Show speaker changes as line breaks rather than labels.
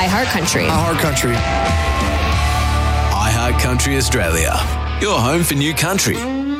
iHeartCountry.
iHeartCountry.
iHeartCountry Australia, your home for new country.